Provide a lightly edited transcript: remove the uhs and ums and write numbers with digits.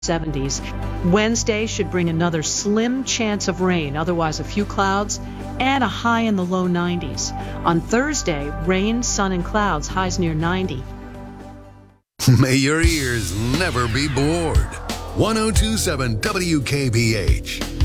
70s. Wednesday should bring another slim chance of rain, otherwise a few clouds, and a high in the low 90s. On Thursday, rain, sun, and clouds, highs near 90. May your ears never be bored. 1027 WKBH.